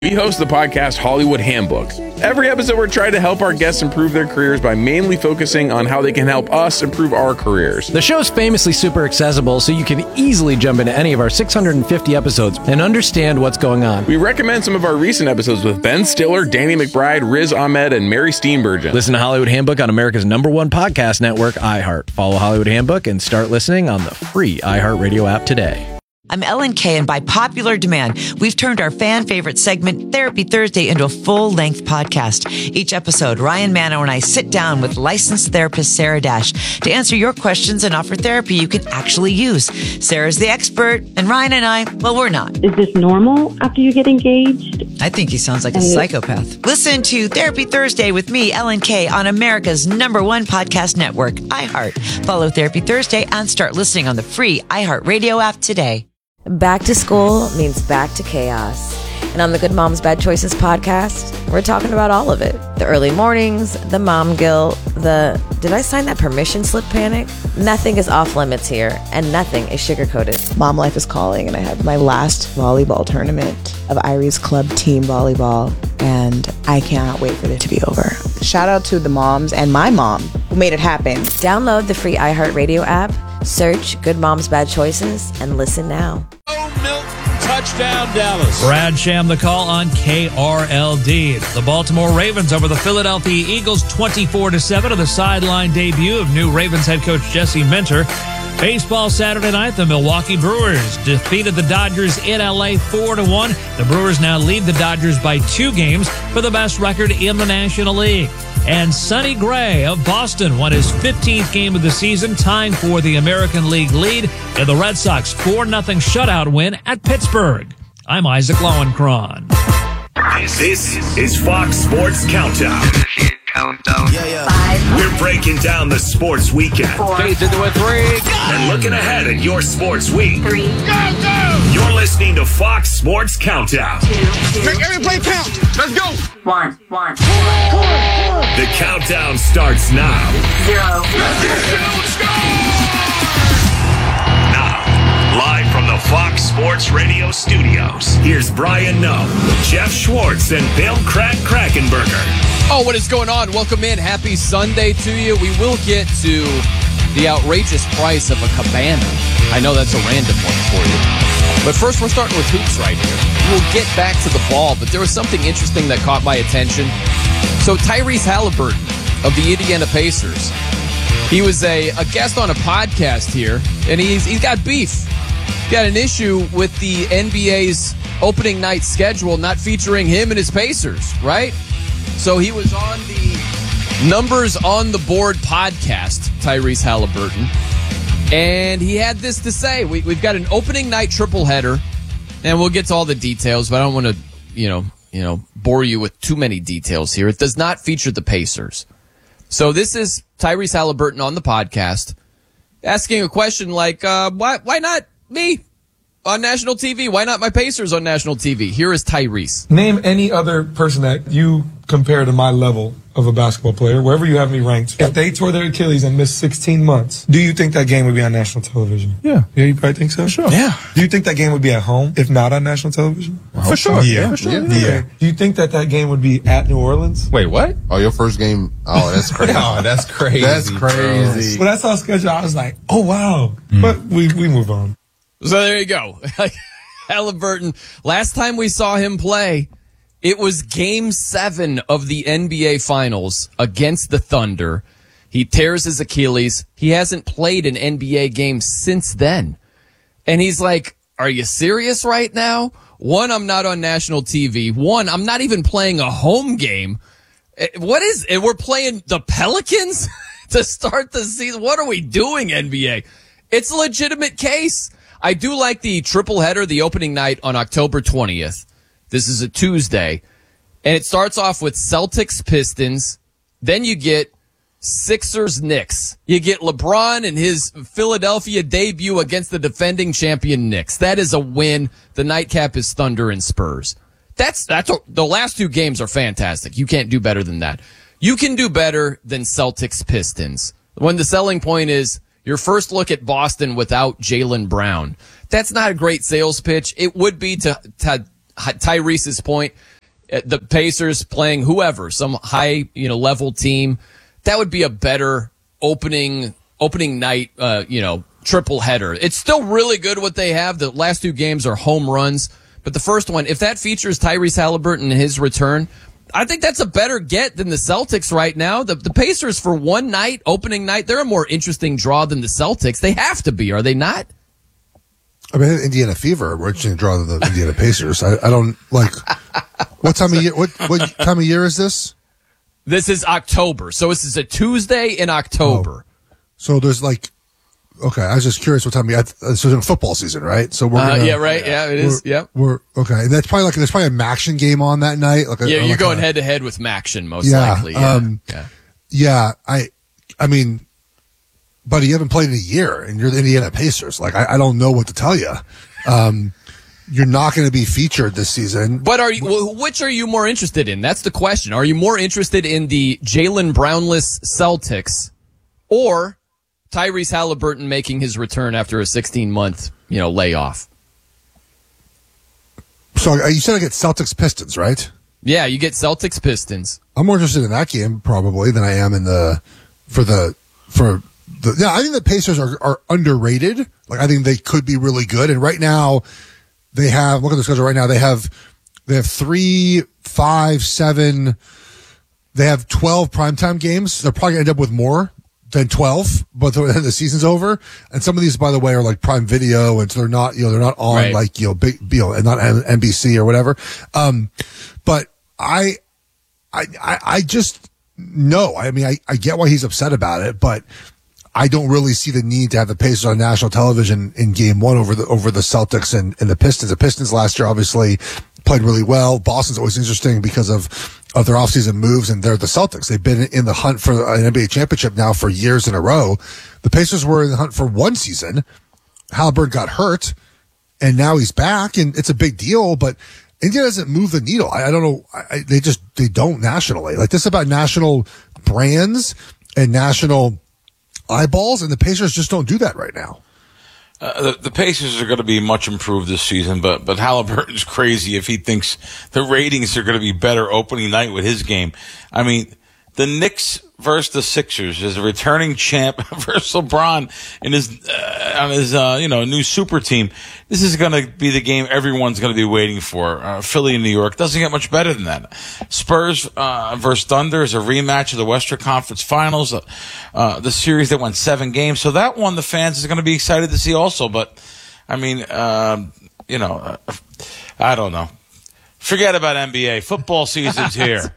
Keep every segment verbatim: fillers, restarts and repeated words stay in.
We host the podcast Hollywood Handbook. Every episode, we're trying to help our guests improve their careers by mainly focusing on how they can help us improve our careers. The show's famously super accessible, so you can easily jump into any of our six hundred fifty episodes and understand what's going on. We recommend some of our recent episodes with Ben Stiller, Danny McBride, Riz Ahmed, and Mary Steenburgen. Listen to Hollywood Handbook on America's number one podcast network, iHeart. Follow Hollywood Handbook and start listening on the free iHeartRadio app today. I'm Ellen Kay, and by popular demand, we've turned our fan favorite segment, Therapy Thursday, into a full-length podcast. Each episode, Ryan Mano and I sit down with licensed therapist Sarah Dash to answer your questions and offer therapy you can actually use. Sarah's the expert, and Ryan and I, well, we're not. Is this normal after you get engaged? I think he sounds like a psychopath. Listen to Therapy Thursday with me, Ellen Kay, on America's number one podcast network, iHeart. Follow Therapy Thursday and start listening on the free iHeartRadio app today. Back to school means back to chaos. And on the Good Moms Bad Choices podcast, we're talking about all of it. The early mornings, the mom guilt, the did I sign that permission slip panic? Nothing is off limits here, and nothing is sugar-coated. Mom life is calling, and I have my last volleyball tournament of Irie's Club team volleyball, and I cannot wait for it to be over. Shout out to the moms and my mom who made it happen. Download the free iHeartRadio app, search Good Moms Bad Choices, and listen now. Touchdown, Dallas. Brad Sham the call on K R L D. The Baltimore Ravens over the Philadelphia Eagles twenty-four to seven of the sideline debut of new Ravens head coach Jesse Minter. Baseball Saturday night, the Milwaukee Brewers defeated the Dodgers in L A four to one. The Brewers now lead the Dodgers by two games for the best record in the National League. And Sonny Gray of Boston won his fifteenth game of the season, tying for the American League lead in the Red Sox four nothing shutout win at Pittsburgh. I'm Isaac Lowenkron. This is Fox Sports Countdown. Countdown. Yeah, yeah. Five. We're breaking down the sports weekend. Four. Fades into a three. Go. And looking ahead at your sports week. Three. Go, go. You're listening to Fox Sports Countdown. Two. Two. Make every play count. Let's go. One. One. The countdown starts now. Zero. Let's go. Now, live from the Fox Sports Radio studios, here's Brian Noe, Jeff Schwartz, and Bill Crack Krakenberger. Oh, what is going on? Welcome in. Happy Sunday to you. We will get to the outrageous price of a cabana. I know that's a random one for you. But first, we're starting with hoops right here. We'll get back to the ball, but there was something interesting that caught my attention. So Tyrese Halliburton of the Indiana Pacers, he was a, a guest on a podcast here, and he's he's got beef. He got an issue with the N B A's opening night schedule not featuring him and his Pacers, right? So he was on the Numbers on the Board podcast, Tyrese Halliburton, and he had this to say. We, we've got an opening night triple header, and we'll get to all the details, but I don't want to, you know, you know, bore you with too many details here. It does not feature the Pacers. So this is Tyrese Halliburton on the podcast asking a question like, uh, why, why not me on national T V? Why not my Pacers on national T V? Here is Tyrese. Name any other person that you compare to my level of a basketball player, wherever you have me ranked. If they tore their Achilles and missed sixteen months, do you think that game would be on national television? Yeah. Yeah, you probably think so? Sure. Yeah. Do you think that game would be at home, if not on national television? For sure. Yeah. For sure. Yeah. yeah. Okay. Do you think that that game would be at New Orleans? Wait, what? Oh, your first game? Oh, that's crazy. Oh, that's crazy. That's crazy. Well, that's our schedule. I was like, oh, wow. Mm. But we, we move on. So there you go. Halliburton, last time we saw him play, it was game seven of the N B A Finals against the Thunder. He tears his Achilles. He hasn't played an N B A game since then. And he's like, are you serious right now? One, I'm not on national T V. One, I'm not even playing a home game. What is it? We're playing the Pelicans to start the season. What are we doing, N B A? It's a legitimate case. I do like the triple header, the opening night on October twentieth. This is a Tuesday. And it starts off with Celtics Pistons. Then you get Sixers Knicks. You get LeBron and his Philadelphia debut against the defending champion Knicks. That is a win. The nightcap is Thunder and Spurs. That's, that's, a, the last two games are fantastic. You can't do better than that. You can do better than Celtics Pistons. When the selling point is your first look at Boston without Jaylen Brown. That's not a great sales pitch. It would be to, to Tyrese's point. uh, the Pacers playing whoever, some high, you know, level team, that would be a better opening opening night, uh, you know, triple header. It's still really good what they have. The last two games are home runs, but the first one, if that features Tyrese Halliburton and his return, I think that's a better get than the Celtics right now. The, the Pacers for one night, opening night, they're a more interesting draw than the Celtics. They have to be, are they not? I mean, Indiana Fever, we're interesting to draw the Indiana Pacers. I, I don't like. What time of year? What what time of year is this? This is October, so this is a Tuesday in October. Oh. So there's like, okay, I was just curious what time. Of year. So it's football season, right? So we're uh, gonna, yeah, right, yeah, it is. We're, yep. We're okay, and that's probably like there's probably a Maction game on that night. Like a, yeah, you're like going a, head to head with Maction most yeah, likely. Yeah, um, yeah. yeah. I, I mean. Buddy, you haven't played in a year, and you're the Indiana Pacers. Like, I, I don't know what to tell you. Um, you're not going to be featured this season. But are you? Which are you more interested in? That's the question. Are you more interested in the Jaylen Brownless Celtics, or Tyrese Halliburton making his return after a sixteen month, you know, layoff? So you said I get Celtics Pistons, right? Yeah, you get Celtics Pistons. I'm more interested in that game probably than I am in the for the for. The, yeah, I think the Pacers are, are underrated. Like, I think they could be really good. And right now, they have, look at the schedule right now. They have, they have three, five, seven, they have twelve primetime games. They're probably going to end up with more than twelve, but the, the season's over. And some of these, by the way, are like Prime Video. And so they're not, you know, they're not on right. like, you know, big, you know, and not N B C or whatever. Um, but I, I, I, I just, no, I mean, I, I get why he's upset about it, but I don't really see the need to have the Pacers on national television in game one over the over the Celtics and, and the Pistons. The Pistons last year obviously played really well. Boston's always interesting because of, of their offseason moves, and they're the Celtics. They've been in the hunt for an N B A championship now for years in a row. The Pacers were in the hunt for one season. Halliburton got hurt, and now he's back, and it's a big deal, but India doesn't move the needle. I, I don't know. I, they just they don't nationally. Like, this is about national brands and national eyeballs, and the Pacers just don't do that right now. Uh, the, the Pacers are going to be much improved this season, but but Halliburton's crazy if he thinks the ratings are going to be better opening night with his game. I mean, the Knicks versus the Sixers is a returning champ versus LeBron in his uh, on his uh, you know new super team. This is going to be the game everyone's going to be waiting for. Uh, Philly and New York doesn't get much better than that. Spurs uh, versus Thunder is a rematch of the Western Conference Finals, uh, uh, the series that went seven games. So that one the fans are going to be excited to see also. But I mean, uh, you know, uh, I don't know. Forget about N B A. Football season's here.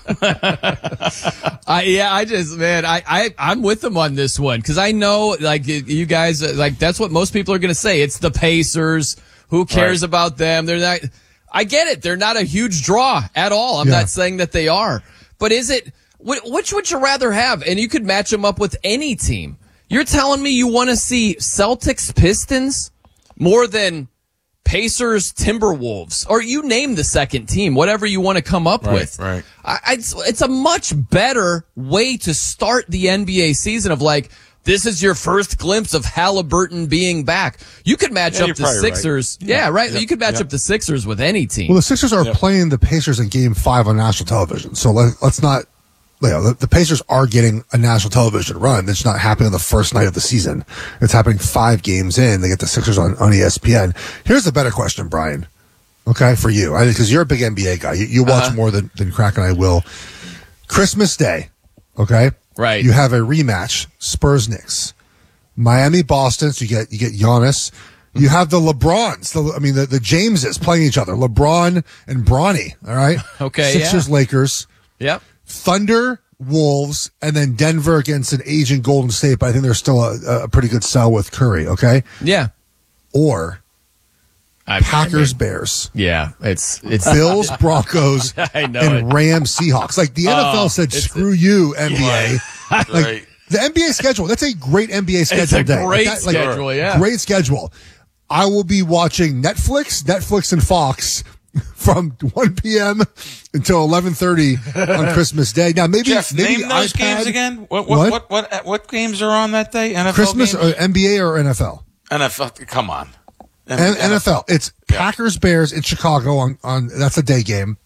I, yeah, I just, man, I, I, I'm with them on this one because I know, like, you guys, like, that's what most people are going to say. It's the Pacers. Who cares right. about them? They're not, I get it. They're not a huge draw at all. I'm yeah. not saying that they are. But is it, which would you rather have? And you could match them up with any team. You're telling me you want to see Celtics Pistons more than Pacers, Timberwolves, or you name the second team, whatever you want to come up right, with. Right. I, I, it's, it's a much better way to start the N B A season of like, this is your first glimpse of Halliburton being back. You could match yeah, up the Sixers. Right. Yeah, yeah, right. Yep. You could match yep. up the Sixers with any team. Well, the Sixers are yep. playing the Pacers in game five on national television. So let, let's not, you know, the, the Pacers are getting a national television run. It's not happening on the first night of the season. It's happening five games in. They get the Sixers on, on E S P N. Here's a better question, Brian. Okay, for you. I because you're a big N B A guy. You, you watch uh-huh. more than, than Crack and I will. Christmas Day. Okay? Right. You have a rematch. Spurs Knicks. Miami Boston. So you get, you get Giannis. You have the LeBrons. The, I mean, the, the Jameses playing each other. LeBron and Bronny. All right? Okay. Sixers, yeah. Lakers. Yep. Thunder, Wolves, and then Denver against an aging Golden State, but I think there's still a, a pretty good sell with Curry, okay? Yeah. Or I, Packers, I mean, Bears. Yeah, it's it's Bills, Broncos, I know and it. Rams, Seahawks. Like, the N F L oh, said, screw you, N B A. Right. Like, right. the N B A schedule, that's a great N B A schedule It's a day. great like that, like, schedule, yeah. Great schedule. I will be watching Netflix, Netflix and Fox from one p.m. until eleven thirty on Christmas Day. Now, maybe Jeff, maybe name those iPad, games again. What what, what what what what games are on that day? N F L Christmas, games? or N B A or N F L? N F L. Come on. N- N F L. It's yeah. Packers Bears in Chicago on on that's a day game.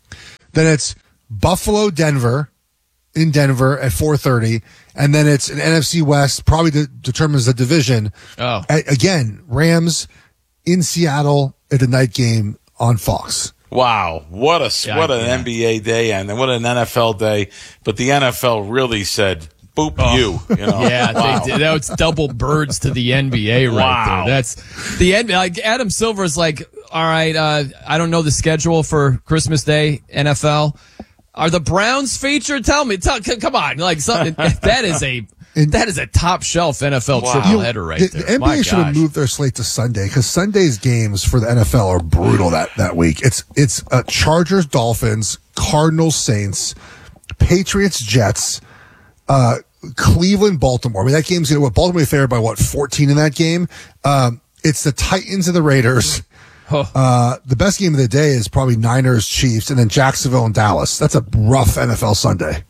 Then it's Buffalo, Denver, in Denver at four thirty, and then it's an N F C West, probably de- determines the division. Oh. A- again, Rams in Seattle at the night game on Fox. Wow, what a Yeah, what an yeah. N B A day and what an N F L day! But the N F L really said, "Boop you," you know. Yeah, Wow. they did. That was double birds to the N B A right Wow. there. That's the N B A. Like Adam Silver's like, all right, uh, I don't know the schedule for Christmas Day, N F L. Are the Browns featured? Tell me. Tell, c- come on. Like something that is a that is a top shelf N F L Wow. triple You know, header right the, there. the N B A My should have gosh. moved their slate to Sunday because Sunday's games for the N F L are brutal that, that week. It's it's uh, Chargers, Dolphins, Cardinals, Saints, Patriots, Jets, uh, Cleveland, Baltimore. I mean, that game's going to, what, Baltimore favored by what, fourteen in that game? Um, it's the Titans and the Raiders. Uh, the best game of the day is probably Niners, Chiefs, and then Jacksonville and Dallas. That's a rough N F L Sunday.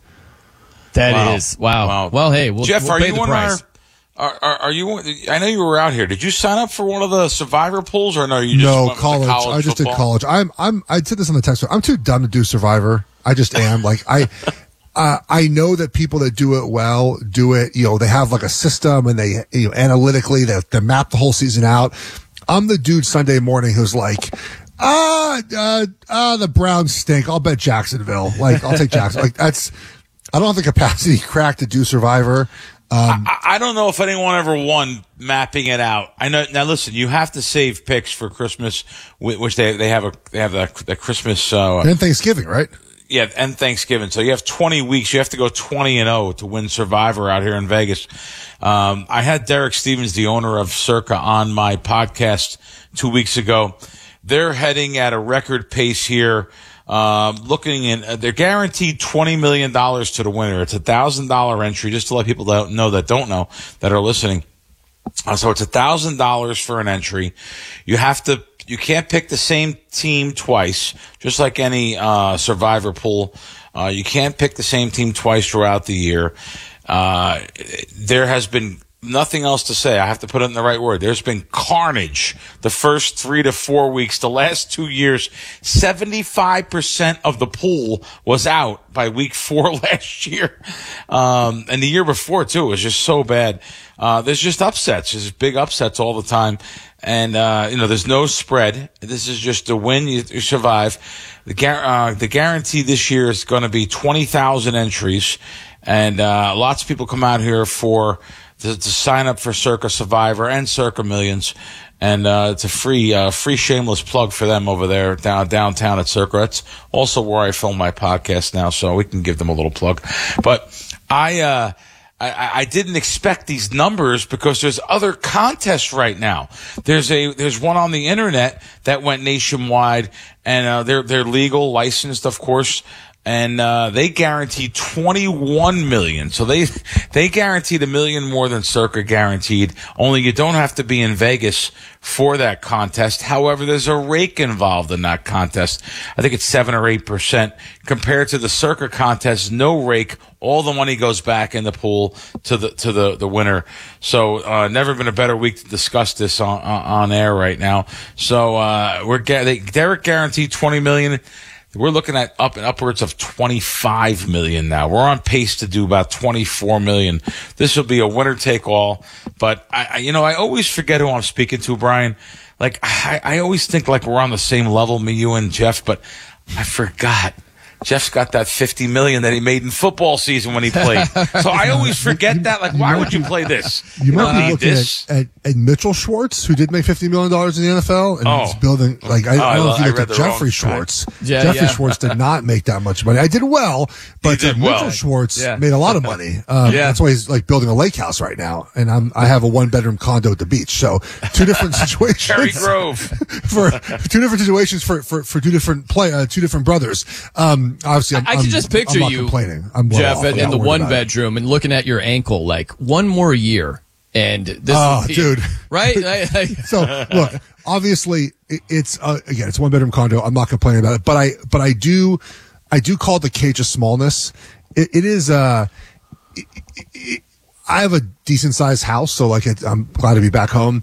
That is Wow. wow. Wow. Well, hey, we'll, Jeff, we'll are pay you the on price. our? Are, are, are you? I know you were out here. Did you sign up for one of the Survivor pools, or no? You just No, went with the college. college I just football? did college. I'm, I'm, I said this on the text. I'm too dumb to do Survivor. I just am. Like, I, uh, I know that people that do it well do it, you know, they have like a system and they, you know, analytically, they, they map the whole season out. I'm the dude Sunday morning who's like, ah, uh, ah, the Browns stink. I'll bet Jacksonville. Like, I'll take Jacksonville. Like, that's, I don't have the capacity crack to do Survivor. Um, I, I don't know if anyone ever won mapping it out. I know. Now, listen, you have to save picks for Christmas, whi- which they they have a they have the, the Christmas. Uh, and Thanksgiving, right? Yeah, and Thanksgiving. So you have twenty weeks. You have to go twenty and oh to win Survivor out here in Vegas. Um, I had Derek Stevens, the owner of Circa, on my podcast two weeks ago. They're heading at a record pace here. Um, looking in, uh, they're guaranteed twenty million dollars to the winner. It's a thousand dollar entry, just to let people that know that don't know that are listening. Uh, so it's a thousand dollars for an entry. You have to, you can't pick the same team twice, just like any, uh, Survivor pool. Uh, you can't pick the same team twice throughout the year. Uh, there has been nothing else to say. I have to put it in the right word. There's been carnage the first three to four weeks. The last two years, seventy-five percent of the pool was out by week four last year. Um, and the year before, too, it was just so bad. Uh, there's just upsets. There's big upsets all the time. And, uh, you know, there's no spread. This is just a win. You, you survive. The, gar- uh, the guarantee this year is going to be twenty thousand entries. And, uh, lots of people come out here for, To, to sign up for Circa Survivor and Circa Millions, and uh, it's a free, uh, free shameless plug for them over there down downtown at Circa. That's also where I film my podcast now, so we can give them a little plug. But I, uh, I, I didn't expect these numbers because there's other contests right now. There's a there's one on the internet that went nationwide, and uh, they're they're legal, licensed, of course. And, uh, they guaranteed twenty-one million. So they, they guaranteed a million more than Circa guaranteed. Only you don't have to be in Vegas for that contest. However, there's a rake involved in that contest. I think it's seven or eight percent compared to the Circa contest. No rake. All the money goes back in the pool to the, to the, the winner. So, uh, never been a better week to discuss this on, on, on air right now. So, uh, we're, they, Derek guaranteed twenty million. We're looking at up and upwards of twenty-five million now. We're on pace to do about twenty-four million. This will be a winner take all. But I, I you know, I always forget who I'm speaking to, Brian. Like, I, I always think like we're on the same level, me, you, and Jeff, but I forgot. Jeff's got that fifty million that he made in football season when he played. So I always forget that. Like, why would you play this? You might don't be need looking this. at, at, at Mitchell Schwartz, who did make fifty million dollars in the N F L, and Oh. he's building, like, I, Oh, I don't know I if you I looked read at the wrong Jeffrey guy. Schwartz. Yeah, Jeffrey yeah. Schwartz did not make that much money. I did well, but did uh, Mitchell well. Schwartz Yeah. made a lot of money. Um, Yeah. That's why he's, like, building a lake house right now, and I'm, I have a one-bedroom condo at the beach. So, two different situations. Cherry Grove. for two different situations for, for, for two different play, uh, two different brothers. Um, obviously, I'm, I I'm, can just picture I'm not you, complaining. I'm well Jeff, off. in, I'm in not the worried one about it. bedroom and looking at your ankle, like one more year, and this. Oh, will be- dude. right? I- I- So look, obviously it, it's uh, again, it's a one bedroom condo. I'm not complaining about it, but I, but I do, I do call it the cage of smallness. It, it is, uh, it, it, I have a decent sized house, so like it, I'm glad to be back home.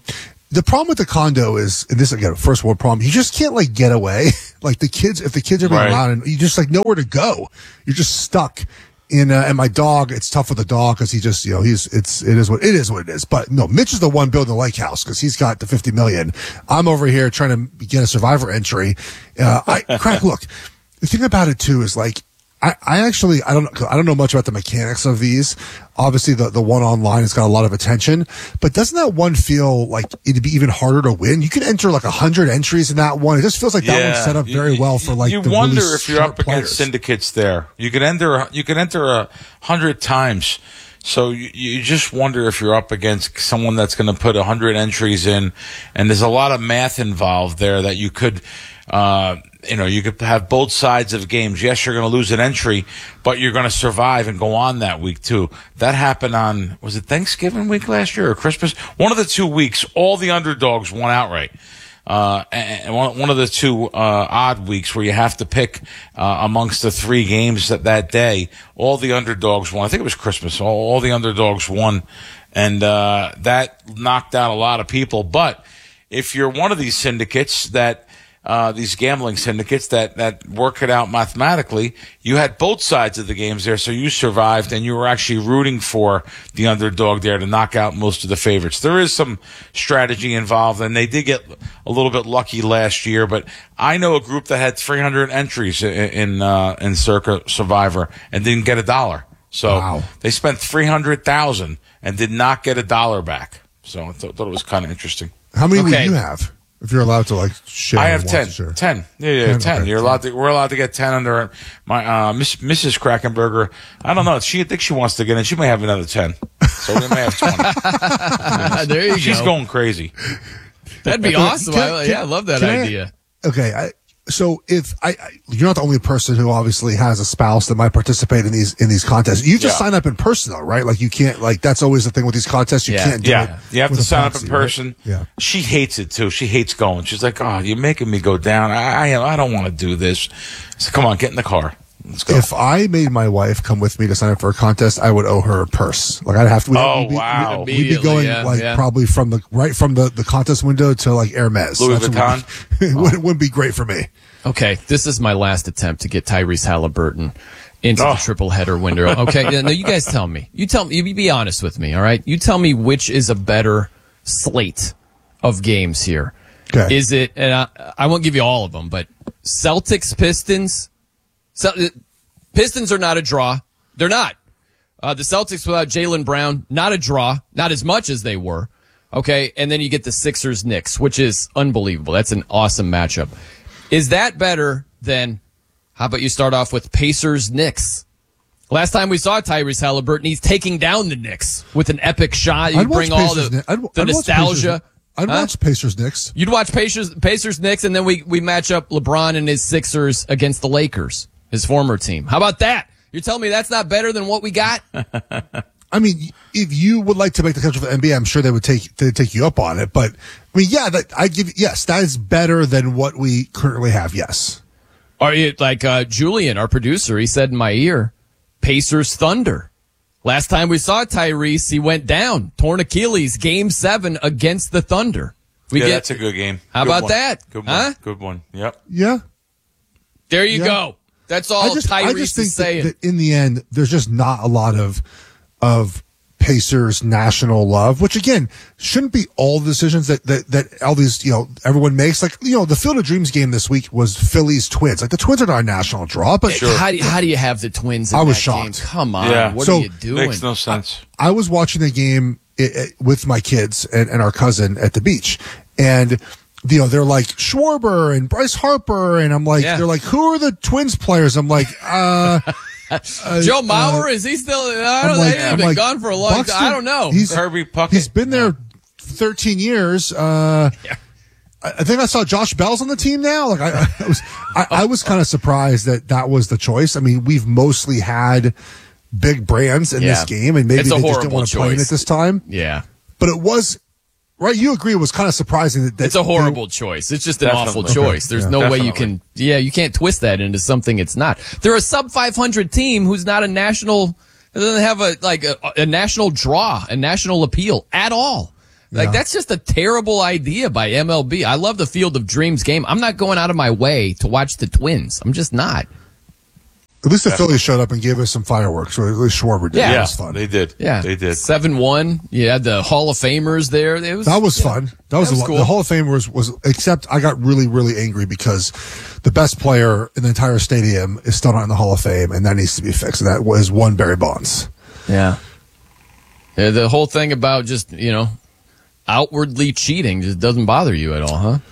the problem with the condo is, and this again, first world problem, you just can't like get away. Like the kids, if the kids are being Right. loud and you just like nowhere to go, you're just stuck in, uh, and my dog, it's tough with the dog because he just, you know, he's, it's, it is what, it is what it is. But no, Mitch is the one building the lake house because he's got the fifty million. I'm over here trying to get a survivor entry. Uh, I, crack, look, the thing about it too is like, I, I actually, I don't know, I don't know much about the mechanics of these. Obviously the, the one online has got a lot of attention, but doesn't that one feel like it'd be even harder to win? You can enter like a hundred entries in that one. It just feels like that one's set up very You- well for like you the wonder really if you're sharp up against players. syndicates there. You could enter you could enter a hundred times. So you, you just wonder if you're up against someone that's going to put a hundred entries in, and there's a lot of math involved there that you could, uh, you know, you could have both sides of games. Yes, you're going to lose an entry, but you're going to survive and go on that week too. That happened on, was it Thanksgiving week last year or Christmas? One of the two weeks, all the underdogs won outright. Uh, and one, one of the two, uh, odd weeks where you have to pick, uh, amongst the three games that, that day, all the underdogs won. I think it was Christmas. All, all the underdogs won. And, uh, that knocked out a lot of people. But if you're one of these syndicates that, Uh, these gambling syndicates that, that work it out mathematically, you had both sides of the games there, so you survived, and you were actually rooting for the underdog there to knock out most of the favorites. There is some strategy involved, and they did get a little bit lucky last year, but I know a group that had three hundred entries in, in, uh, in Circa Survivor and didn't get a dollar. So Wow. they spent three hundred thousand dollars and did not get a dollar back. So I thought, thought it was kind of interesting. How many Okay. would you have? If you're allowed to like share. I have want ten. to share. ten. Yeah, yeah, ten, ten. okay. You're allowed to, we're allowed to get ten under my, uh, Miss, Missus Krakenberger. I don't know. She, I think she wants to get in. She may have another ten. So we may have twenty. There you She's go. going crazy. That'd be awesome. Can- I, can- yeah, I love that can I- idea. Okay. I, so if I, I, you're not the only person who obviously has a spouse that might participate in these, in these contests. You just Yeah. sign up in person though, right? Like you can't, like that's always the thing with these contests. You Yeah. can't do Yeah. it. You have with to a sign up proxy, in right? person. Yeah. She hates it too. She hates going. She's like, oh, you're making me go down. I, I, I don't want to do this. So come on, get in the car. Let's go. If I made my wife come with me to sign up for a contest, I would owe her a purse. Like I'd have to. We'd, Oh, we'd be, wow. We'd, be Immediately, going yeah, like yeah. probably from the right from the, the contest window to like Hermes. Louis That's what Vuitton? would- it wouldn't, wouldn't be great for me. Okay, this is my last attempt to get Tyrese Halliburton into Oh. the triple header window. Okay, yeah, no, you guys tell me. You tell me. You be honest with me, all right? You tell me which is a better slate of games here. Okay. Is it? And I, I won't give you all of them, but Celtics Pistons. So, Pistons are not a draw. They're not. Uh, the Celtics without Jaylen Brown, not a draw. Not as much as they were. Okay, and then you get the Sixers Knicks, which is unbelievable. That's an awesome matchup. Is that better than, how about you start off with Pacers Knicks? Last time we saw Tyrese Halliburton, he's taking down the Knicks with an epic shot. You I'd bring watch all Pacers the, Knicks. I'd- the I'd watch nostalgia. Pacers- I'd Huh? watch Pacers Knicks. You'd watch Pacers, Pacers Knicks, and then we, we match up LeBron and his Sixers against the Lakers, his former team. How about that? You're telling me that's not better than what we got? I mean, if you would like to make the country for the N B A, I'm sure they would take they take you up on it. But I mean, yeah, that I give yes, that is better than what we currently have. Yes. Are you like uh, Julian, our producer? He said in my ear, Pacers Thunder. Last time we saw Tyrese, he went down, torn Achilles, Game Seven against the Thunder. We yeah, get, that's a good game. How Good about one. that? Good one. Huh? Good one. Yep. Yeah. There you Yeah. go. That's all I just, I Tyrese just think is saying. that, that in the end, there's just not a lot of of Pacers national love, which again shouldn't be all the decisions that, that that all these you know everyone makes. Like you know, the Field of Dreams game this week was Phillies Twins. Like the Twins are not a national draw, but How, do you, how do you have the Twins in I was that shocked. game? Come on. Yeah. What So, are you doing? Makes no sense. I was watching the game it, it, with my kids and, and our cousin at the beach, and you know they're like Schwarber and Bryce Harper, and I'm like, Yeah. they're like, who are the Twins players? I'm like, uh, uh Joe uh, Mauer, is he still? I I'm don't like- know. I'm He's been like, gone for a long Buxton, time. I don't know. He's Herbie Puckett. He's been there thirteen years. Uh, I I think I saw Josh Bell's on the team now. Like I, I was, I, I was kind of surprised that that was the choice. I mean, we've mostly had big brands in Yeah. this game, and maybe It's they a just didn't horrible want to play in choice. it this time. Yeah. But it was right. You agree? It was kind of surprising that, that It's a horrible choice. It's just an awful Definitely. choice. There's Yeah. no way you Definitely. can, yeah, you can't twist that into something it's not. They're a sub five hundred team who's not a national, doesn't have a, like a, a national draw, a national appeal at all. Like, Yeah. that's just a terrible idea by M L B. I love the Field of Dreams game. I'm not going out of my way to watch the Twins. I'm just not. At least the Phillies showed up and gave us some fireworks, or at least Schwarber did. Yeah. That was fun. They did. Yeah. They did. seven one. You had the Hall of Famers there. It was, That was yeah. fun. That was, That was a lot. cool. The Hall of Fame was, was, except I got really, really angry because the best player in the entire stadium is still not in the Hall of Fame, and that needs to be fixed. And that was one Barry Bonds. Yeah. Yeah, the whole thing about just, you know, outwardly cheating just doesn't bother you at all, huh?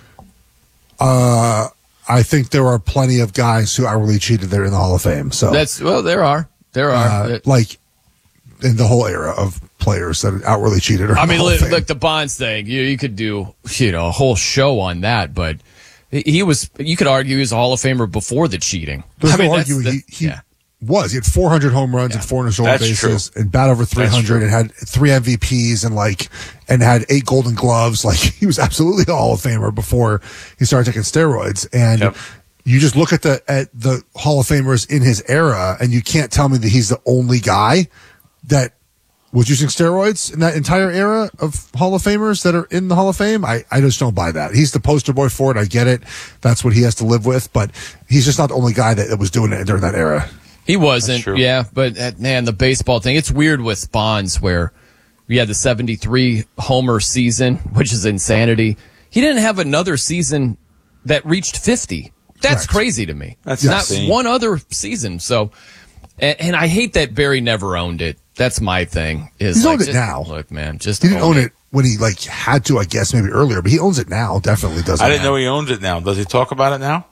Uh, I think there are plenty of guys who outwardly cheated that are in the Hall of Fame. So That's, well, there are. There are. uh, like in the whole era of players that outwardly cheated. Are I in the mean, Hall of look, Fame. look, the Bonds thing, you, you could do, you know, a whole show on that, but he was, you could argue he was a Hall of Famer before the cheating. There's I mean, no that's- arguing. He, that's- he yeah. was. He had four hundred home runs and four hundred stolen That's bases true. and bat over three hundred true. and had three M V Ps and like, and had eight golden gloves. Like, he was absolutely a Hall of Famer before he started taking steroids. And Yep. you just look at the, at the Hall of Famers in his era and you can't tell me that he's the only guy that was using steroids in that entire era of Hall of Famers that are in the Hall of Fame. I, I just don't buy that. He's the poster boy for it. I get it. That's what he has to live with, but he's just not the only guy that, that was doing it during that era. He wasn't, true. yeah, but uh, man, the baseball thing, it's weird with Bonds where we had the seventy-three homer season, which is insanity. He didn't have another season that reached fifty. That's Correct. crazy to me. That's not insane. one other season. So, and, and I hate that Barry never owned it. That's my thing. Is He's like, owned it just- now. Look, man, just He didn't own it when he like had to, I guess, maybe earlier, but he owns it now. Definitely does. I didn't know he owns it now. Does he talk about it now?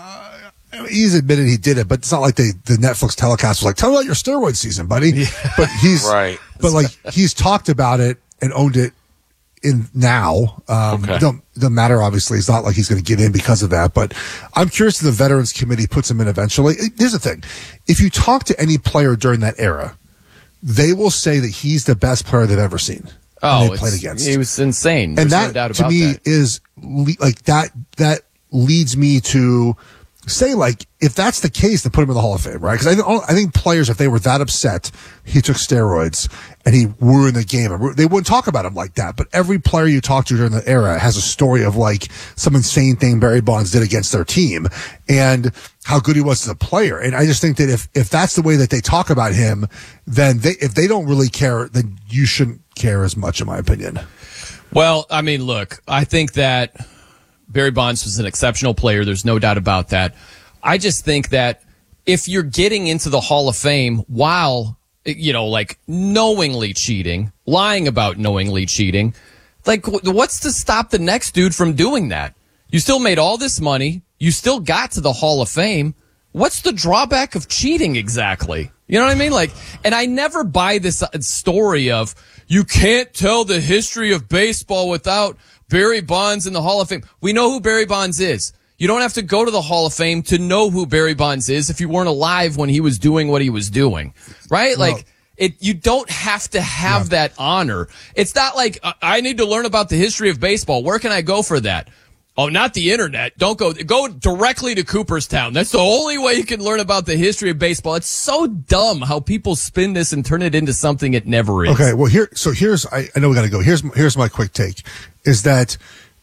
He's admitted he did it, but it's not like they, the Netflix telecast was like, "Tell me about your steroid season, buddy." But he's Right. But like he's talked about it and owned it in now. Um, Okay. Don't doesn't matter. Obviously, it's not like he's going to give in because of that. But I'm curious if the Veterans Committee puts him in eventually. Here's the thing: if you talk to any player during that era, they will say that he's the best player they've ever seen. Oh, they it's- played against. he was insane. There's and that no doubt to about me that. is le- like that that leads me to say, like, if that's the case, then put him in the Hall of Fame, right? Because I, th- I think players, if they were that upset he took steroids and he ruined the game, they wouldn't talk about him like that. But every player you talk to during the era has a story of like some insane thing Barry Bonds did against their team and how good he was as a player. And I just think that if if that's the way that they talk about him, then they if they don't really care, then you shouldn't care as much, in my opinion. Well, I mean, look, I think that Barry Bonds was an exceptional player. There's no doubt about that. I just think that if you're getting into the Hall of Fame while, you know, like knowingly cheating, lying about knowingly cheating, like what's to stop the next dude from doing that? You still made all this money. You still got to the Hall of Fame. What's the drawback of cheating exactly? You know what I mean? Like, and I never buy this story of you can't tell the history of baseball without Barry Bonds in the Hall of Fame. We know who Barry Bonds is. You don't have to go to the Hall of Fame to know who Barry Bonds is if you weren't alive when he was doing what he was doing, right? Well, like, it, you don't have to have that honor. It's not like uh, I need to learn about the history of baseball. Where can I go for that? Oh, not the internet. Don't go, go directly to Cooperstown. That's the only way you can learn about the history of baseball. It's so dumb how people spin this and turn it into something it never is. Okay, well here, so here's I, I know we got to go. Here's here's my quick take, is that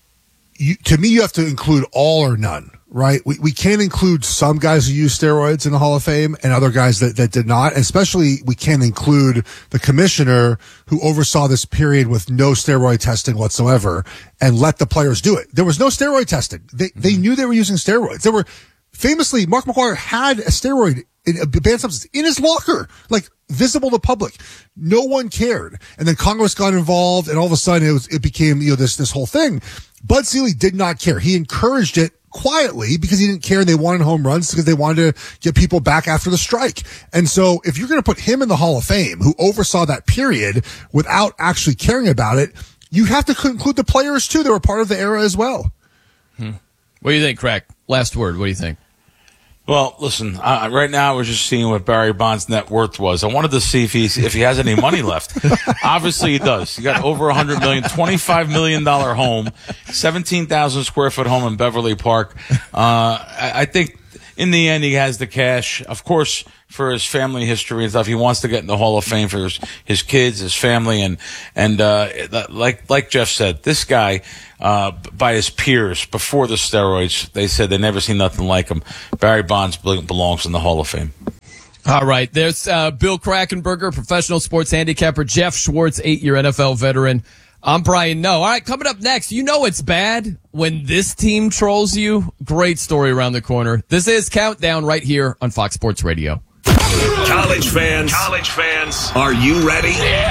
you, to me you have to include all or none, right? We we can't include some guys who use steroids in the Hall of Fame and other guys that that did not. And especially we can't include the commissioner who oversaw this period with no steroid testing whatsoever and let the players do it. There was no steroid testing. They mm-hmm. they knew they were using steroids. They were famously Mark McGwire had a steroid. In a banned substance in his locker, like visible to public. No one cared. And then Congress got involved and all of a sudden it was, it became, you know, this, this whole thing. Bud Selig did not care. He encouraged it quietly because he didn't care and they wanted home runs because they wanted to get people back after the strike. And so if you're going to put him in the Hall of Fame, who oversaw that period without actually caring about it, you have to include the players too that were part of the era as well. Hmm. What do you think, Crack? Last word. What do you think? Well, listen, uh, right now I was just seeing what Barry Bonds' net worth was. I wanted to see if he if he has any money left. Obviously he does. He got over one hundred million dollars, twenty-five million dollars home, seventeen thousand square foot home in Beverly Park. Uh, I, I think in the end, he has the cash. Of course, for his family history and stuff, he wants to get in the Hall of Fame for his, his kids, his family, and and uh, like like Jeff said, this guy, uh, by his peers before the steroids, they said they never seen nothing like him. Barry Bonds belongs in the Hall of Fame. All right, there's uh, Bill Krackomberger, professional sports handicapper. Jeff Schwartz, eight-year N F L veteran. I'm Brian Noe. All right, coming up next, you know it's bad when this team trolls you. Great story around the corner. This is Countdown right here on Fox Sports Radio. College fans, college fans, are you ready?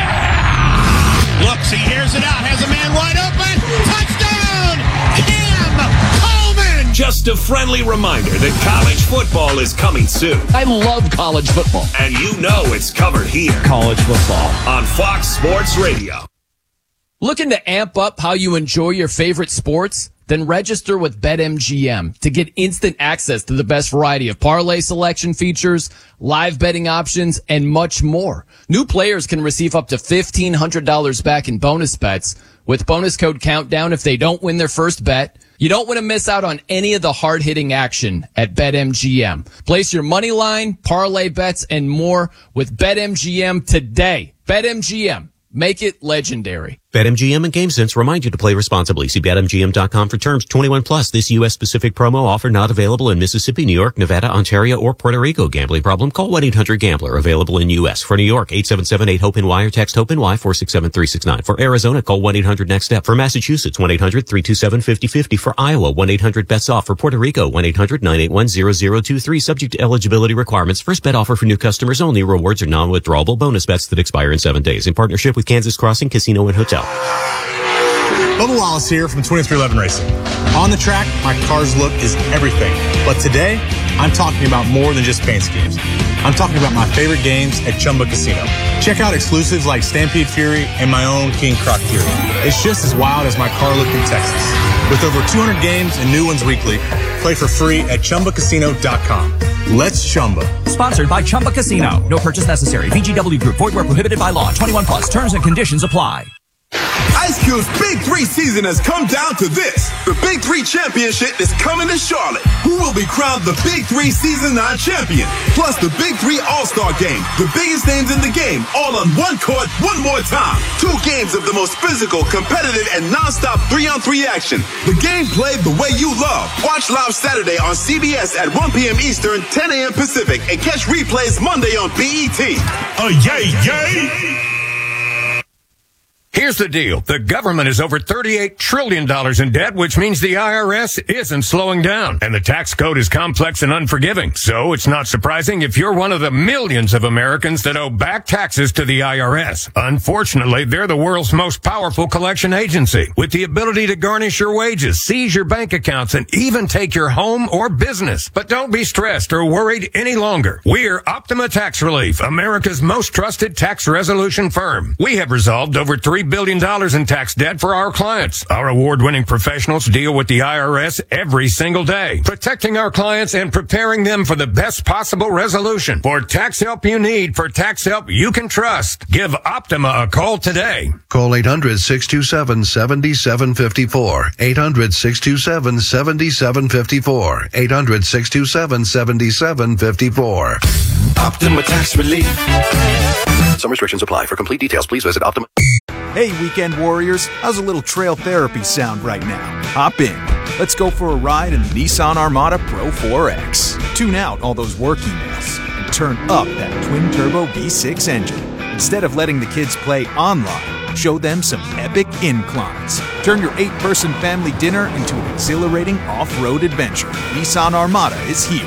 Yeah! Looks, he hears it out, has a man wide open. Touchdown! Cam Coleman! Just a friendly reminder that college football is coming soon. I love college football. And you know it's covered here. College football. On Fox Sports Radio. Looking to amp up how you enjoy your favorite sports? Then register with BetMGM to get instant access to the best variety of parlay selection features, live betting options, and much more. New players can receive up to fifteen hundred dollars back in bonus bets with bonus code Countdown if they don't win their first bet. You don't want to miss out on any of the hard-hitting action at BetMGM. Place your money line, parlay bets, and more with BetMGM today. BetMGM. Make it legendary. BetMGM and GameSense remind you to play responsibly. See Bet M G M dot com for terms. twenty-one plus. This U S specific promo offer not available in Mississippi, New York, Nevada, Ontario, or Puerto Rico. Gambling problem? Call one eight hundred gambler. Available in U S. For New York, eight seven seven eight hope N Y or text HOPE-NY four six seven three six nine. For Arizona, call one eight hundred next step. For Massachusetts, one eight hundred three two seven five zero five zero. For Iowa, one eight hundred bets off. For Puerto Rico, one eight hundred nine eight one zero zero two three. Subject to eligibility requirements. First bet offer for new customers only. Rewards are non-withdrawable bonus bets that expire in seven days. In partnership with Kansas Crossing Casino and Hotel. Bubba Wallace here from twenty-three eleven Racing. On the track, my car's look is everything. But today, I'm talking about more than just paint schemes. I'm talking about my favorite games at Chumba Casino. Check out exclusives like Stampede Fury and my own King Croc Fury. It's just as wild as my car look in Texas. With over two hundred games and new ones weekly, play for free at Chumba Casino dot com. Let's Chumba. Sponsored by Chumba Casino. No purchase necessary. V G W Group. Void where prohibited by law. twenty-one plus. Terms and conditions apply. Ice Cube's Big Three season has come down to this. The Big Three Championship is coming to Charlotte. Who will be crowned the Big Three Season nine champion? Plus the Big Three All-Star Game. The biggest names in the game, all on one court, one more time. Two games of the most physical, competitive, and non-stop three-on-three action. The game played the way you love. Watch live Saturday on C B S at one p.m. Eastern, ten a.m. Pacific, and catch replays Monday on B E T. Oh, yay, yay! Here's the deal. The government is over thirty-eight trillion dollars in debt, which means the I R S isn't slowing down. And the tax code is complex and unforgiving. So it's not surprising if you're one of the millions of Americans that owe back taxes to the I R S. Unfortunately, they're the world's most powerful collection agency, with the ability to garnish your wages, seize your bank accounts, and even take your home or business. But don't be stressed or worried any longer. We're Optima Tax Relief, America's most trusted tax resolution firm. We have resolved over three billion dollars in tax debt for our clients. Our award-winning professionals deal with the I R S every single day, protecting our clients and preparing them for the best possible resolution. For tax help you need, for tax help you can trust, give Optima a call today. Call eight hundred, six two seven, seven seven five four. eight hundred, six two seven, seven seven five four. eight hundred, six two seven, seven seven five four. Optima Tax Relief. Some restrictions apply. For complete details, please visit Optima. Hey, weekend warriors, how's a little trail therapy sound right now? Hop in. Let's go for a ride in the Nissan Armada Pro four X. Tune out all those work emails and turn up that twin-turbo V six engine. Instead of letting the kids play online, show them some epic inclines. Turn your eight-person family dinner into an exhilarating off-road adventure. Nissan Armada is here.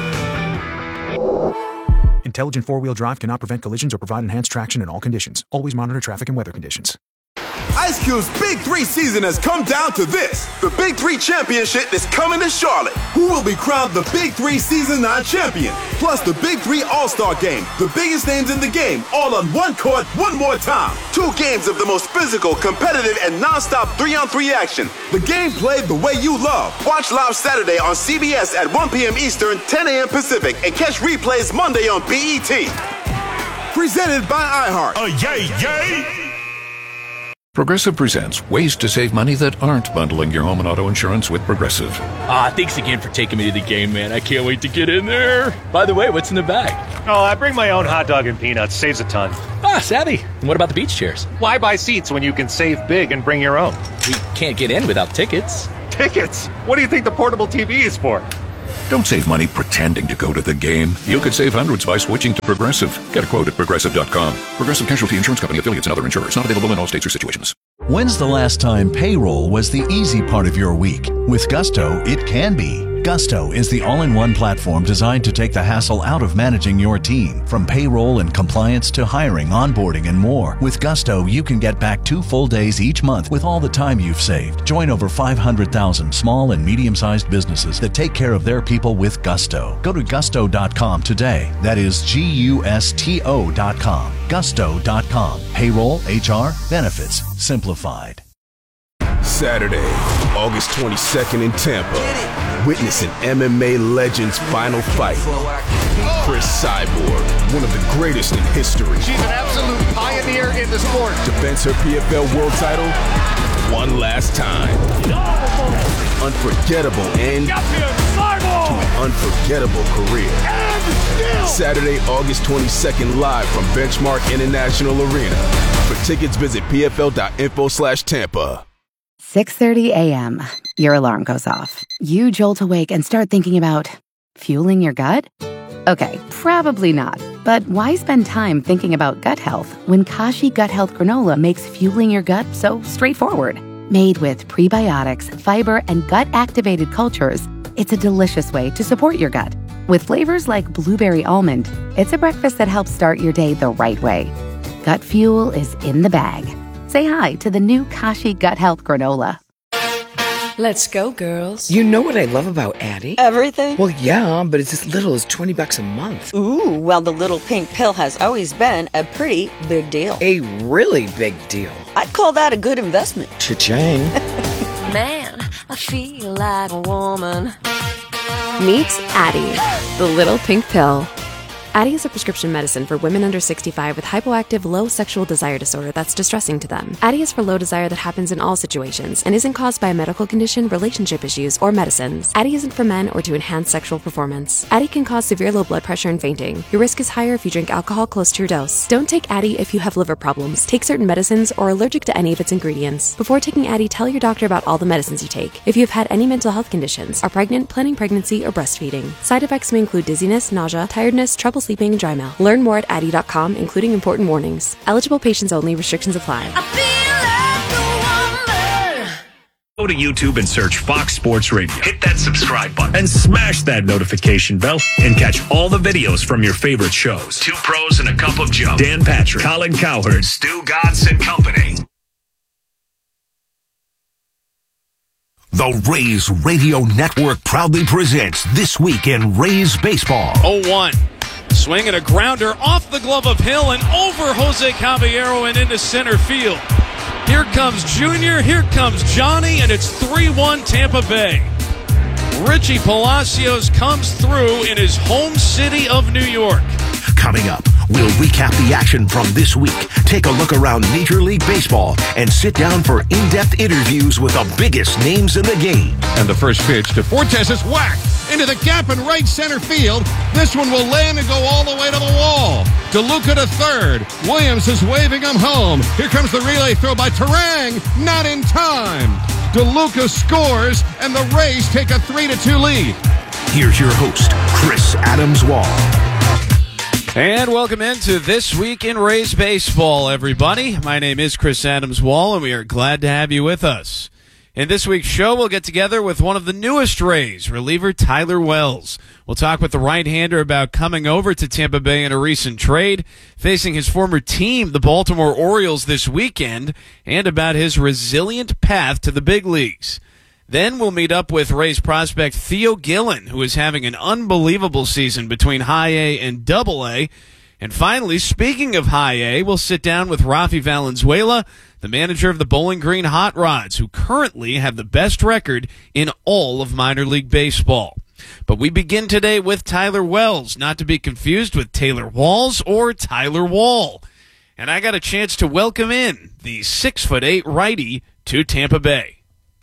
Intelligent four-wheel drive cannot prevent collisions or provide enhanced traction in all conditions. Always monitor traffic and weather conditions. Ice Cube's Big Three season has come down to this. The Big Three Championship is coming to Charlotte. Who will be crowned the Big Three Season nine champion? Plus the Big Three All-Star Game. The biggest names in the game, all on one court, one more time. Two games of the most physical, competitive, and non-stop three-on-three action. The game played the way you love. Watch live Saturday on C B S at one p.m. Eastern, ten a.m. Pacific, and catch replays Monday on B E T. Presented by iHeart. Oh, yay, yay! Progressive presents ways to save money that aren't bundling your home and auto insurance with Progressive. Ah, thanks again for taking me to the game, man. I can't wait to get in there. By the way, what's in the bag? Oh, I bring my own hot dog and peanuts. Saves a ton. Ah, savvy. And what about the beach chairs? Why buy seats when you can save big and bring your own? We can't get in without tickets. Tickets? What do you think the portable T V is for? Don't save money pretending to go to the game. You could save hundreds by switching to Progressive. Get a quote at progressive dot com. Progressive Casualty Insurance Company, affiliates, and other insurers. Not available in all states or situations. When's the last time payroll was the easy part of your week? With Gusto, it can be. Gusto is the all-in-one platform designed to take the hassle out of managing your team. From payroll and compliance to hiring, onboarding, and more. With Gusto, you can get back two full days each month with all the time you've saved. Join over five hundred thousand small and medium-sized businesses that take care of their people with Gusto. Go to gusto dot com today. That is G U S T O dot com. gusto dot com. Payroll, H R, benefits, simplified. Saturday, August twenty-second in Tampa. Witness an M M A legend's final fight. Chris Cyborg, one of the greatest in history. She's an absolute pioneer in the sport. Defends her P F L world title one last time. Unforgettable end to an unforgettable career. Saturday, August twenty-second, live from Benchmark International Arena. For tickets, visit P F L dot info slash Tampa. six thirty a.m. Your alarm goes off. You jolt awake and start thinking about fueling your gut? Okay, probably not. But why spend time thinking about gut health when Kashi Gut Health Granola makes fueling your gut so straightforward? Made with prebiotics, fiber, and gut-activated cultures, it's a delicious way to support your gut. With flavors like blueberry almond, it's a breakfast that helps start your day the right way. Gut fuel is in the bag. Say hi to the new Kashi Gut Health Granola. Let's go, girls. You know what I love about Addie? Everything? Well, yeah, but it's as little as twenty bucks a month. Ooh, well, the little pink pill has always been a pretty big deal. A really big deal. I'd call that a good investment. Cha-ching. Man, I feel like a woman. Meet Addie, the little pink pill. Addie is a prescription medicine for women under sixty-five with hypoactive low sexual desire disorder that's distressing to them. Addie is for low desire that happens in all situations and isn't caused by a medical condition, relationship issues, or medicines. Addie isn't for men or to enhance sexual performance. Addie can cause severe low blood pressure and fainting. Your risk is higher if you drink alcohol close to your dose. Don't take Addie if you have liver problems, take certain medicines, or are allergic to any of its ingredients. Before taking Addie, tell your doctor about all the medicines you take. If you have had any mental health conditions, are pregnant, planning pregnancy, or breastfeeding. Side effects may include dizziness, nausea, tiredness, trouble sleeping, and dry mouth. Learn more at addie dot com, including important warnings. Eligible patients only. Restrictions apply. Go to YouTube and search Fox Sports Radio. Hit that subscribe button and smash that notification bell and catch all the videos from your favorite shows. Two Pros and a Cup of Joe. Dan Patrick, Colin Cowherd, Stu Gatz and Company. The Rays Radio Network proudly presents This Week in Rays Baseball. oh one. Swing and a grounder off the glove of Hill and over Jose Caballero and into center field. Here comes Junior, here comes Johnny, and it's three one Tampa Bay. Richie Palacios comes through in his home city of New York. Coming up, we'll recap the action from this week, take a look around Major League Baseball, and sit down for in-depth interviews with the biggest names in the game. And the first pitch to Fortes is whacked into the gap in right center field. This one will land and go all the way to the wall. DeLuca to third. Williams is waving him home. Here comes the relay throw by Terang. Not in time. DeLuca scores, and the Rays take a three to two lead. Here's your host, Chris Adams-Wall. And welcome into This Week in Rays Baseball, everybody. My name is Chris Adams-Wall, and we are glad to have you with us. In this week's show, we'll get together with one of the newest Rays, reliever Tyler Wells. We'll talk with the right-hander about coming over to Tampa Bay in a recent trade, facing his former team, the Baltimore Orioles, this weekend, and about his resilient path to the big leagues. Then we'll meet up with Rays prospect Theo Gillen, who is having an unbelievable season between High A and Double A. And finally, speaking of High A, we'll sit down with Rafi Valenzuela, the manager of the Bowling Green Hot Rods, who currently have the best record in all of minor league baseball. But we begin today with Tyler Wells, not to be confused with Taylor Walls or Tyler Wall. and I got a chance to welcome in the six foot eight righty to Tampa Bay.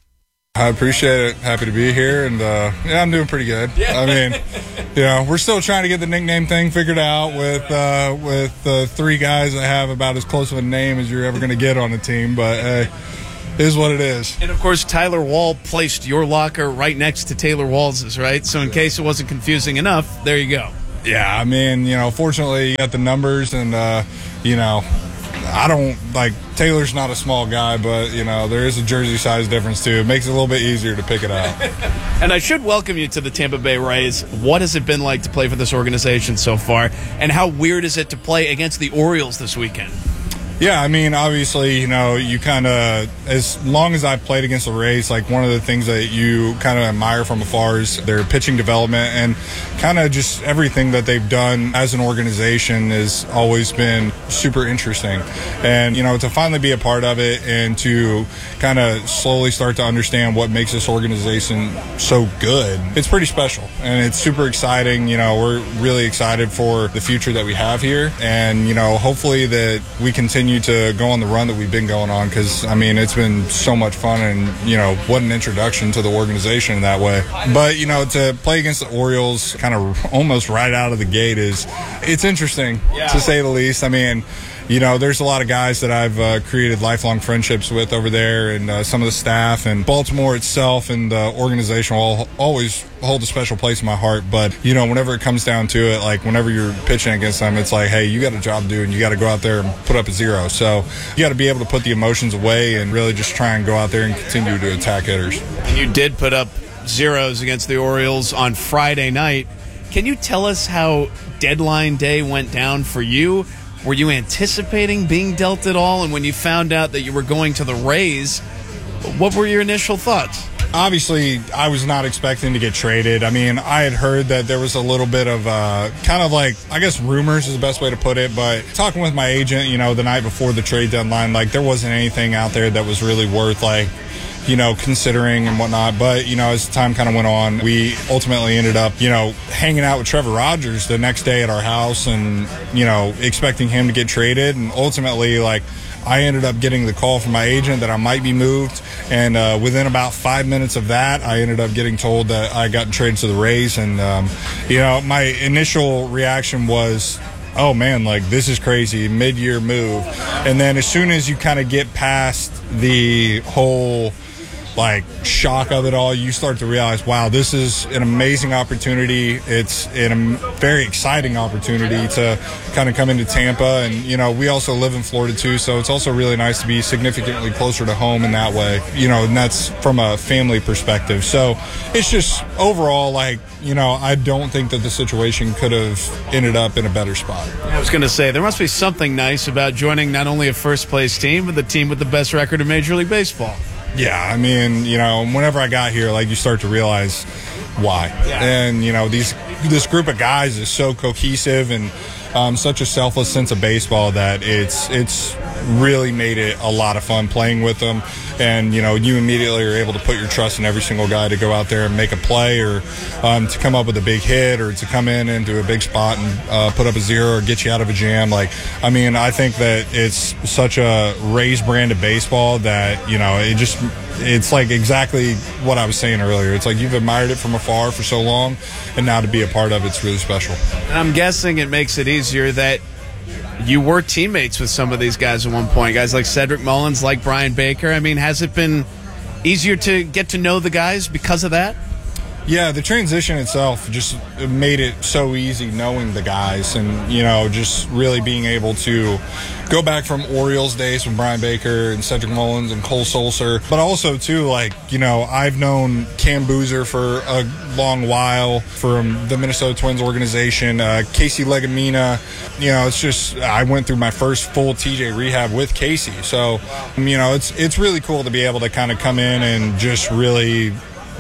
I appreciate it. Happy to be here, and uh, yeah, I'm doing pretty good. I mean, you know, we're still trying to get the nickname thing figured out with uh, with the uh, three guys that have about as close of a name as you're ever going to get on the team, but hey, it is what it is. And, of course, Tyler Wall placed your locker right next to Taylor Wall's, right? So in case it wasn't confusing enough, there you go. Yeah, I mean, you know, fortunately you got the numbers, and, uh, you know, I don't, like, Taylor's not a small guy, but, you know, there is a jersey size difference, too. It makes it a little bit easier to pick it out. And I should welcome you to the Tampa Bay Rays. What has it been like to play for this organization so far, and how weird is it to play against the Orioles this weekend? Yeah, I mean, obviously, you know, you kind of, as long as I've played against the Rays, like one of the things that you kind of admire from afar is their pitching development, and kind of just everything that they've done as an organization has always been super interesting. And, you know, to finally be a part of it and to kind of slowly start to understand what makes this organization so good, it's pretty special. And it's super exciting. You know, we're really excited for the future that we have here. And, you know, hopefully that we continue to go on the run that we've been going on, because I mean it's been so much fun, and you know what an introduction to the organization in that way. But you know, to play against the Orioles kind of almost right out of the gate is it's interesting, yeah, to say the least. I mean, you know, there's a lot of guys that I've uh, created lifelong friendships with over there, and uh, some of the staff, and Baltimore itself and the organization will always hold a special place in my heart. But, you know, whenever it comes down to it, like whenever you're pitching against them, it's like, hey, you got a job to do, and you got to go out there and put up a zero. So you got to be able to put the emotions away and really just try and go out there and continue to attack hitters. And you did put up zeros against the Orioles on Friday night. Can you tell us how deadline day went down for you? Were you anticipating being dealt at all? And when you found out that you were going to the Rays, what were your initial thoughts? Obviously, I was not expecting to get traded. I mean, I had heard that there was a little bit of uh, kind of like, I guess rumors is the best way to put it, but talking with my agent, you know, the night before the trade deadline, like there wasn't anything out there that was really worth like, you know, considering and whatnot. But, you know, as time kind of went on, we ultimately ended up, you know, hanging out with Trevor Rogers the next day at our house and, you know, expecting him to get traded. And ultimately, like, I ended up getting the call from my agent that I might be moved. And uh, within about five minutes of that, I ended up getting told that I got traded to the Rays. And, um, you know, my initial reaction was, oh, man, like, this is crazy, mid-year move. And then as soon as you kind of get past the whole like shock of it all, you start to realize, wow, this is an amazing opportunity. It's a very exciting opportunity to kind of come into Tampa. And, you know, we also live in Florida too, so it's also really nice to be significantly closer to home in that way, you know, and that's from a family perspective. So it's just overall, like, you know, I don't think that the situation could have ended up in a better spot. I was going to say, there must be something nice about joining not only a first-place team, but the team with the best record in Major League Baseball. Yeah, I mean, you know, whenever I got here, like, you start to realize why. Yeah. And, you know, these this group of guys is so cohesive and um, such a selfless sense of baseball that it's it's really made it a lot of fun playing with them. And, you know, you immediately are able to put your trust in every single guy to go out there and make a play, or um, to come up with a big hit, or to come in into a big spot and uh, put up a zero or get you out of a jam. Like, I mean, I think that it's such a Rays brand of baseball that, you know, it just, it's like exactly what I was saying earlier. It's like you've admired it from afar for so long, and now to be a part of it's really special. And I'm guessing it makes it easier that you were teammates with some of these guys at one point, guys like Cedric Mullins, like Brian Baker. I mean, has it been easier to get to know the guys because of that? Yeah, the transition itself just made it so easy knowing the guys, and, you know, just really being able to go back from Orioles days with Brian Baker and Cedric Mullins and Cole Sulser. But also, too, like, you know, I've known Cam Boozer for a long while from the Minnesota Twins organization, uh, Casey Legumina. You know, it's just, I went through my first full T J rehab with Casey. So, you know, it's it's really cool to be able to kind of come in and just really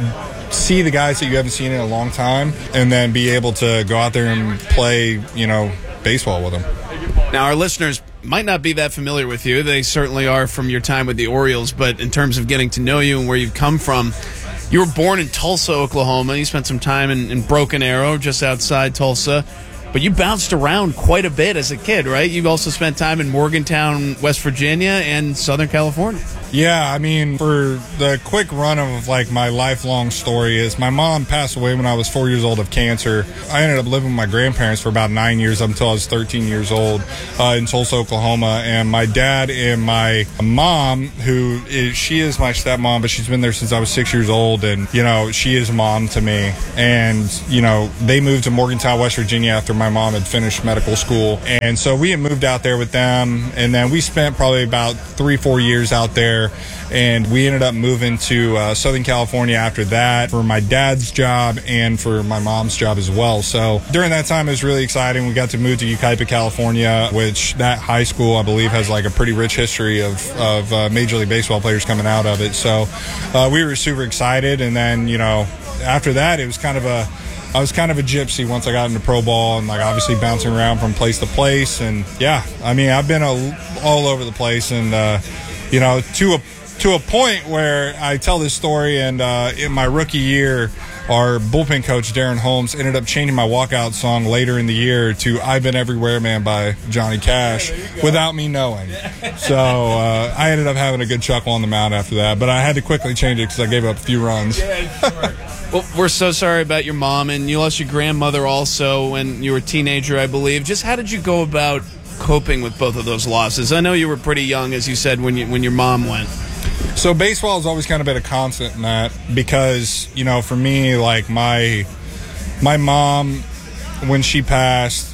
see the guys that you haven't seen in a long time, and then be able to go out there and play, you know, baseball with them. Now, our listeners might not be that familiar with you. They certainly are from your time with the Orioles, but in terms of getting to know you and where you've come from, you were born in Tulsa, Oklahoma. You spent some time in, in Broken Arrow, just outside Tulsa. But you bounced around quite a bit as a kid, right? You also spent time in Morgantown, West Virginia, and Southern California. Yeah, I mean, for the quick run of like my lifelong story is my mom passed away when I was four years old of cancer. I ended up living with my grandparents for about nine years up until I was thirteen years old uh, in Tulsa, Oklahoma. And my dad and my mom, who is, she is my stepmom, but she's been there since I was six years old. And, you know, she is mom to me. And, you know, they moved to Morgantown, West Virginia after my mom had finished medical school. And so we had moved out there with them. And then we spent probably about three, four years out there. And we ended up moving to uh, Southern California after that for my dad's job and for my mom's job as well. So during that time, it was really exciting. We got to move to Yucaipa, California, which that high school, I believe, has like a pretty rich history of, of uh, Major League Baseball players coming out of it. So uh, we were super excited. And then, you know, after that, it was kind of a I was kind of a gypsy once I got into pro ball and, like, obviously bouncing around from place to place. And, yeah, I mean, I've been a, all over the place. And, uh, you know, to a to a point where I tell this story, and uh, in my rookie year, our bullpen coach, Darren Holmes, ended up changing my walkout song later in the year to I've Been Everywhere, Man by Johnny Cash without me knowing. So uh, I ended up having a good chuckle on the mound after that, but I had to quickly change it because I gave up a few runs. Well, we're so sorry about your mom, and you lost your grandmother also when you were a teenager, I believe. Just how did you go about coping with both of those losses? I know you were pretty young, as you said, when you when your mom went. So baseball has always kind of been a constant in that because, you know, for me, like my my mom, when she passed,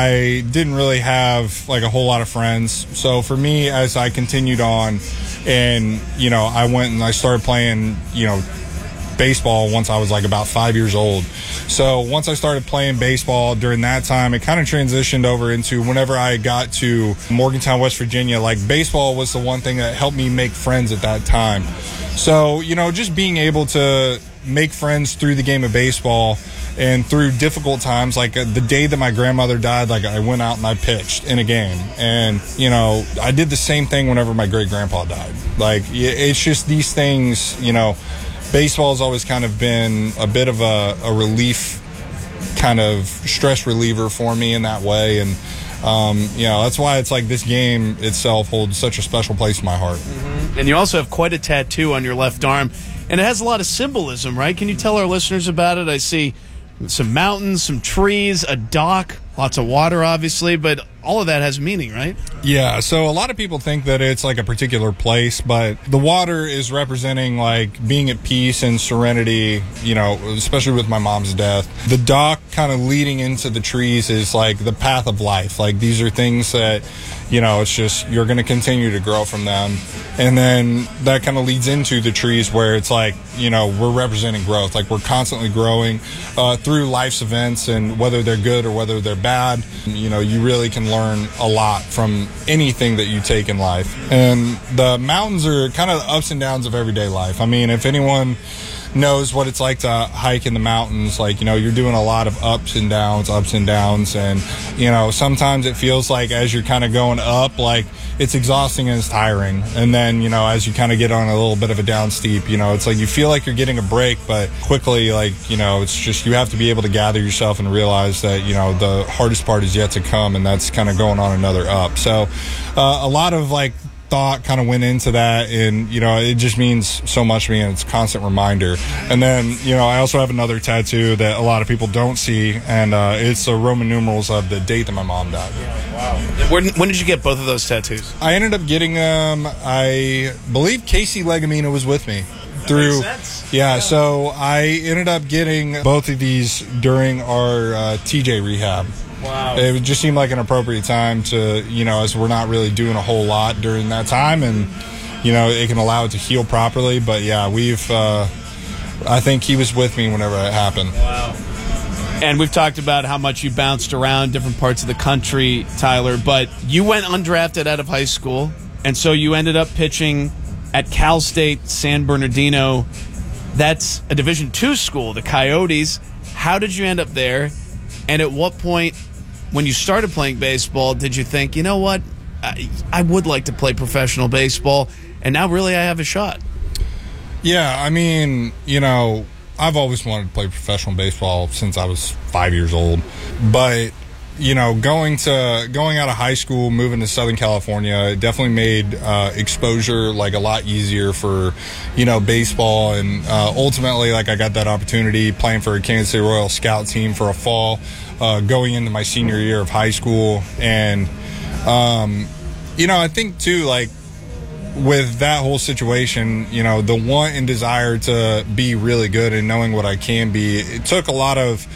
I didn't really have like a whole lot of friends. So for me, as I continued on and, you know, I went and I started playing, you know, baseball once I was like about five years old. So once I started playing baseball during that time, it kind of transitioned over into whenever I got to Morgantown, West Virginia, like baseball was the one thing that helped me make friends at that time. So, you know, just being able to make friends through the game of baseball and through difficult times, like the day that my grandmother died, like I went out and I pitched in a game. And, you know, I did the same thing whenever my great grandpa died. Like, it's just these things, you know, baseball has always kind of been a bit of a, a relief, kind of stress reliever for me in that way. And, um, you know, that's why it's like this game itself holds such a special place in my heart. Mm-hmm. And you also have quite a tattoo on your left arm, and it has a lot of symbolism, right? Can you tell our listeners about it? I see some mountains, some trees, a dock, lots of water, obviously, but all of that has meaning, right? Yeah, so a lot of people think that it's like a particular place, but the water is representing like being at peace and serenity, you know, especially with my mom's death. The dock kind of leading into the trees is like the path of life. Like these are things that, you know, it's just you're going to continue to grow from them. And then that kind of leads into the trees where it's like, you know, we're representing growth. Like we're constantly growing uh, through life's events, and whether they're good or whether they're bad, you know, you really can learn a lot from anything that you take in life. And the mountains are kind of the ups and downs of everyday life. I mean, if anyone knows what it's like to hike in the mountains, like, you know, you're doing a lot of ups and downs, ups and downs. And, you know, sometimes it feels like as you're kind of going up, like it's exhausting and it's tiring. And then, you know, as you kind of get on a little bit of a down steep, you know, it's like you feel like you're getting a break, but quickly, like, you know, it's just you have to be able to gather yourself and realize that, you know, the hardest part is yet to come, and that's kind of going on another up. So uh, a lot of like thought kind of went into that, and you know it just means so much to me, and it's a constant reminder. And then, you know, I also have another tattoo that a lot of people don't see, and uh, it's the Roman numerals of the date that my mom died. Wow. When, when did you get both of those tattoos? I ended up getting them, um, I believe Casey Legamina was with me through. That makes sense. Yeah, so I ended up getting both of these during our uh, T J rehab. Wow. It just seemed like an appropriate time to, you know, as we're not really doing a whole lot during that time, and, you know, it can allow it to heal properly. But, yeah, we've, uh, I think he was with me whenever it happened. Wow. And we've talked about how much you bounced around different parts of the country, Tyler, but you went undrafted out of high school, and so you ended up pitching at Cal State San Bernardino. That's a Division two school, the Coyotes. How did you end up there? And at what point, when you started playing baseball, did you think, you know what, I, I would like to play professional baseball, and now really I have a shot? Yeah, I mean, you know, I've always wanted to play professional baseball since I was five years old. But you know, going to going out of high school, moving to Southern California, it definitely made uh, exposure like a lot easier for, you know, baseball. And uh, ultimately, like I got that opportunity playing for a Kansas City Royal scout team for a fall, uh, going into my senior year of high school. And, um, you know, I think too, like, with that whole situation, you know, the want and desire to be really good and knowing what I can be, it took a lot of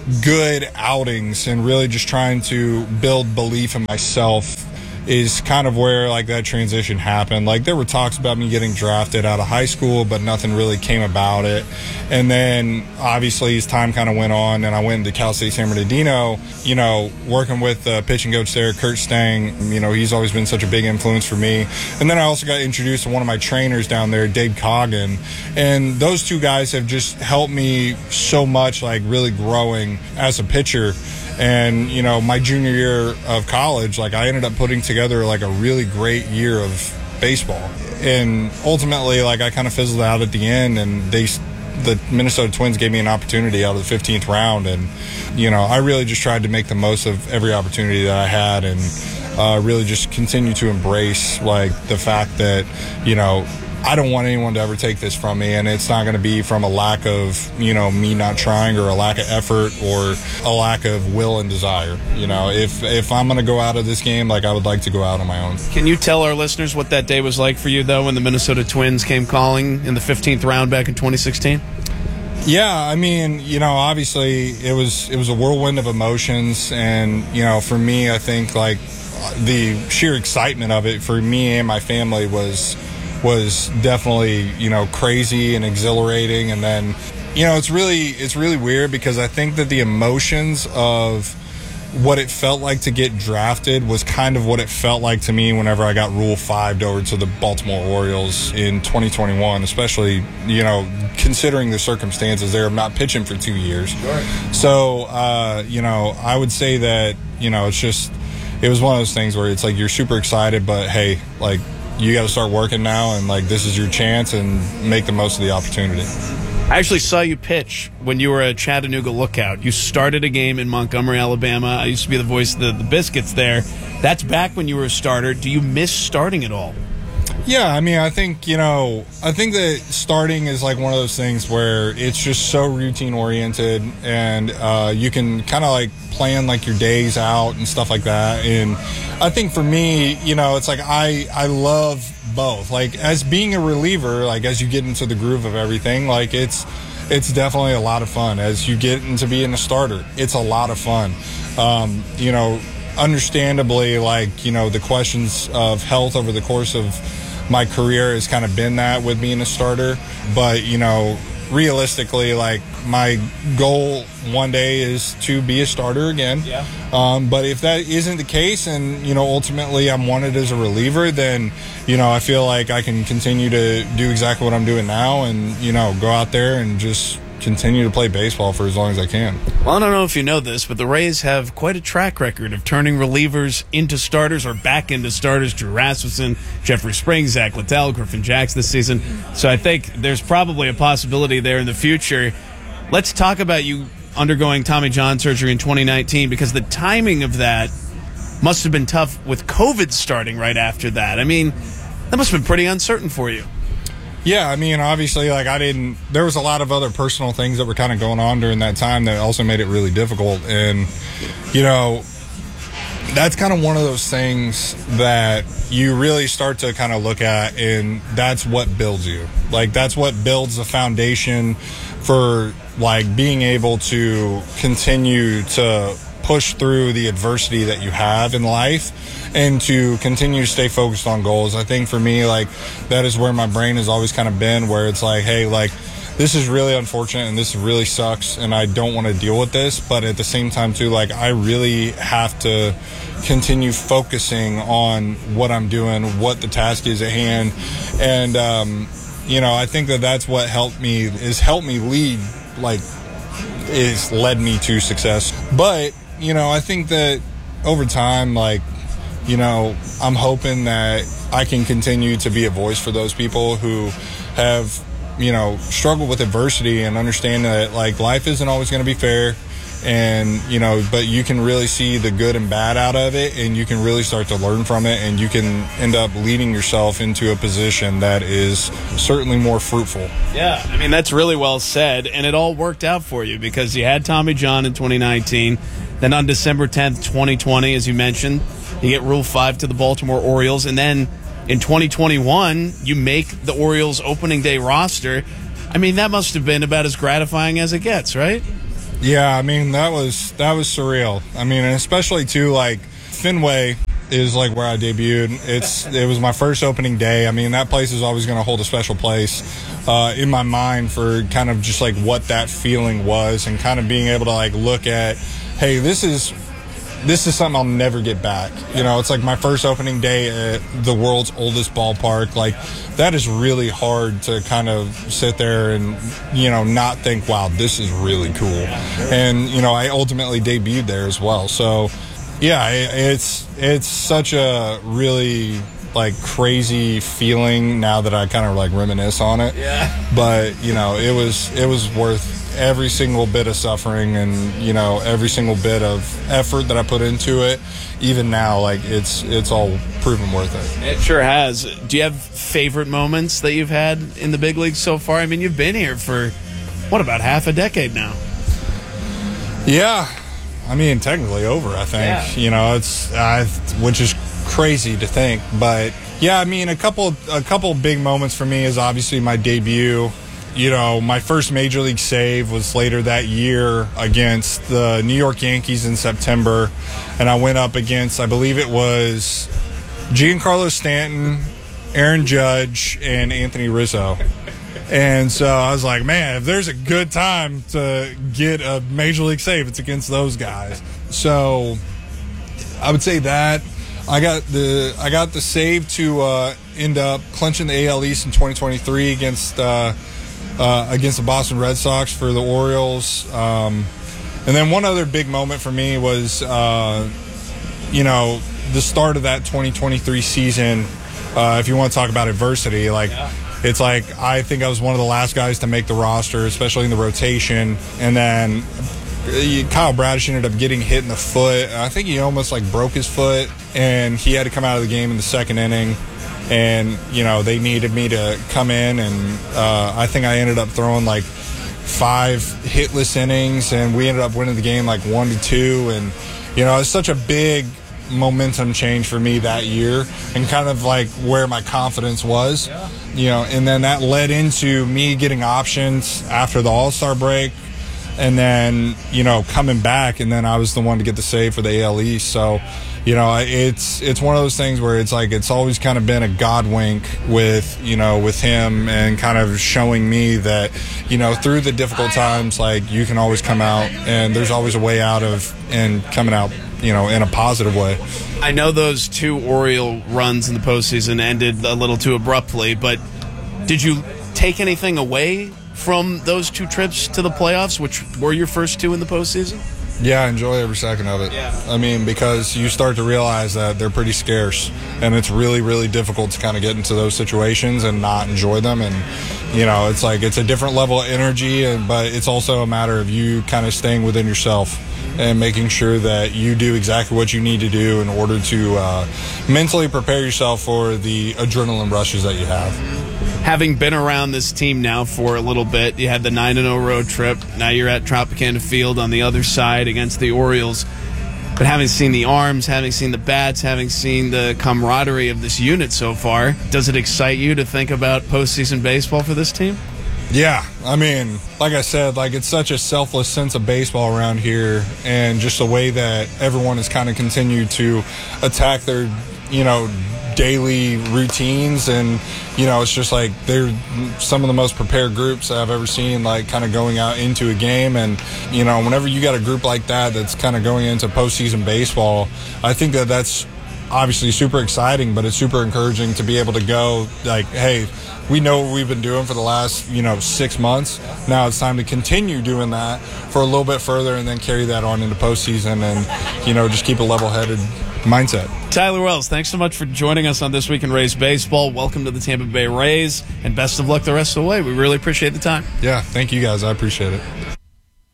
good outings and really just trying to build belief in myself is kind of where like that transition happened. Like there were talks about me getting drafted out of high school, but nothing really came about it. And then obviously as time kind of went on and I went to Cal State San Bernardino, you know, working with the pitching coach there, Kurt Stang, you know, he's always been such a big influence for me. And then I also got introduced to one of my trainers down there, Dave Coggin. And those two guys have just helped me so much, like really growing as a pitcher. And, you know, my junior year of college, like I ended up putting together like a really great year of baseball. And ultimately, like I kind of fizzled out at the end, and they, the Minnesota Twins gave me an opportunity out of the fifteenth round. And, you know, I really just tried to make the most of every opportunity that I had and uh, really just continue to embrace like the fact that, you know, I don't want anyone to ever take this from me, and it's not going to be from a lack of, you know, me not trying or a lack of effort or a lack of will and desire. You know, if if I'm going to go out of this game, like I would like to go out on my own. Can you tell our listeners what that day was like for you, though, when the Minnesota Twins came calling in the fifteenth round back in twenty sixteen? Yeah, I mean, you know, obviously it was it was a whirlwind of emotions, and, you know, for me, I think like the sheer excitement of it for me and my family was was definitely, you know, crazy and exhilarating. And then, you know, it's really it's really weird because I think that the emotions of what it felt like to get drafted was kind of what it felt like to me whenever I got Rule five over to the Baltimore Orioles in twenty twenty-one, especially, you know, considering the circumstances there of not pitching for two years. Sure. So, uh, you know, I would say that, you know, it's just, it was one of those things where it's like you're super excited, but hey, like, you got to start working now, and like this is your chance, and make the most of the opportunity. I actually saw you pitch when you were a Chattanooga Lookout. You started a game in Montgomery, Alabama. I used to be the voice of the, the Biscuits there. That's back when you were a starter. Do you miss starting at all? Yeah, I mean, I think, you know, I think that starting is like one of those things where it's just so routine oriented, and uh, you can kind of like plan like your days out and stuff like that. And I think for me, you know, it's like I, I love both. Like as being a reliever, like as you get into the groove of everything, like it's it's definitely a lot of fun. As you get into being a starter, it's a lot of fun. Um, you know, understandably, like, you know, the questions of health over the course of my career has kind of been that with being a starter. But, you know, realistically, like my goal one day is to be a starter again. Yeah. Um, but if that isn't the case, and, you know, ultimately I'm wanted as a reliever, then, you know, I feel like I can continue to do exactly what I'm doing now and, you know, go out there and just continue to play baseball for as long as I can. Well, I don't know if you know this, but the Rays have quite a track record of turning relievers into starters or back into starters. Drew Rasmussen, Jeffrey Springs, Zach Littell, Griffin Jacks this season. So I think there's probably a possibility there in the future. Let's talk about you undergoing Tommy John surgery in twenty nineteen, because the timing of that must have been tough with COVID starting right after that. I mean, that must have been pretty uncertain for you. Yeah, I mean, obviously, like, I didn't, there was a lot of other personal things that were kind of going on during that time that also made it really difficult. And, you know, that's kind of one of those things that you really start to kind of look at, and that's what builds you. Like, that's what builds the foundation for, like, being able to continue to push through the adversity that you have in life and to continue to stay focused on goals. I think for me, like, that is where my brain has always kind of been, where it's like, hey, like, this is really unfortunate and this really sucks and I don't want to deal with this, but at the same time too, like, I really have to continue focusing on what I'm doing, what the task is at hand. And um you know, I think that that's what helped me is helped me lead, like, is led me to success. But, you know, I think that over time, like, you know, I'm hoping that I can continue to be a voice for those people who have, you know, struggled with adversity and understand that, like, life isn't always going to be fair. And, you know, but you can really see the good and bad out of it, and you can really start to learn from it, and you can end up leading yourself into a position that is certainly more fruitful. Yeah, I mean, that's really well said, and it all worked out for you because you had Tommy John in twenty nineteen. Then on December tenth, twenty twenty, as you mentioned, you get Rule five to the Baltimore Orioles, and then in twenty twenty-one, you make the Orioles opening day roster. I mean, that must have been about as gratifying as it gets, right? Yeah, I mean, that was that was surreal. I mean, and especially, too, like, Fenway is, like, where I debuted. It's It was my first opening day. I mean, that place is always going to hold a special place uh, in my mind for kind of just, like, what that feeling was and kind of being able to, like, look at, hey, this is... This is something I'll never get back. You know, it's like my first opening day at the world's oldest ballpark. Like, that is really hard to kind of sit there and, you know, not think, wow, this is really cool. And, you know, I ultimately debuted there as well. So, yeah, it's it's such a really, like, crazy feeling now that I kind of, like, reminisce on it. Yeah. But, you know, it was it was worth every single bit of suffering and, you know, every single bit of effort that I put into it. Even now, like, it's it's all proven worth it. It sure has. Do you have favorite moments that you've had in the big leagues so far? I mean, you've been here for, what, about half a decade now? Yeah. I mean, technically over, I think. Yeah. You know, it's uh, which is crazy to think. But, yeah, I mean, a couple a couple big moments for me is obviously my debut. You know, my first major league save was later that year against the New York Yankees in September. And I went up against, I believe it was Giancarlo Stanton, Aaron Judge, and Anthony Rizzo. And so I was like, man, if there's a good time to get a major league save, it's against those guys. So I would say that. I got the I got the save to uh, end up clinching the A L East in twenty twenty-three against uh, uh, against the Boston Red Sox for the Orioles. Um, and then one other big moment for me was, uh, you know, the start of that twenty twenty-three season. Uh, if you want to talk about adversity, like. Yeah. It's like I think I was one of the last guys to make the roster, especially in the rotation. And then Kyle Bradish ended up getting hit in the foot. I think he almost like broke his foot, and he had to come out of the game in the second inning. And, you know, they needed me to come in, and uh, I think I ended up throwing like five hitless innings, and we ended up winning the game like one to two. And, you know, it's such a big momentum change for me that year, and kind of like where my confidence was. Yeah. You know, and then that led into me getting options after the All-Star break, and then, you know, coming back, and then I was the one to get the save for the A L East. So, you know, it's it's one of those things where it's like it's always kind of been a God wink with, you know, with him, and kind of showing me that, you know, through the difficult times, like, you can always come out, and there's always a way out of, and coming out, you know, in a positive way. I know those two Oriole runs in the postseason ended a little too abruptly, but did you take anything away from those two trips to the playoffs, which were your first two in the postseason? Yeah, I enjoy every second of it. Yeah. I mean, because you start to realize that they're pretty scarce, and it's really, really difficult to kind of get into those situations and not enjoy them. And, you know, it's like it's a different level of energy, and, but it's also a matter of you kind of staying within yourself and making sure that you do exactly what you need to do in order to uh, mentally prepare yourself for the adrenaline rushes that you have. Having been around this team now for a little bit, you had the nine and oh road trip. Now you're at Tropicana Field on the other side against the Orioles. But having seen the arms, having seen the bats, having seen the camaraderie of this unit so far, does it excite you to think about postseason baseball for this team? Yeah, I mean, like I said, like it's such a selfless sense of baseball around here, and just the way that everyone has kind of continued to attack their, you know, daily routines, and, you know, it's just like they're some of the most prepared groups I've ever seen, like kind of going out into a game. And, you know, whenever you got a group like that that's kind of going into postseason baseball, I think that that's obviously super exciting, but it's super encouraging to be able to go like, hey, we know what we've been doing for the last, you know, six months. Now it's time to continue doing that for a little bit further, and then carry that on into postseason, and, you know, just keep a level-headed mindset. Tyler Wells, thanks so much for joining us on This Week in Rays Baseball. Welcome to the Tampa Bay Rays, and best of luck the rest of the way. We really appreciate the time. Yeah, thank you guys. I appreciate it.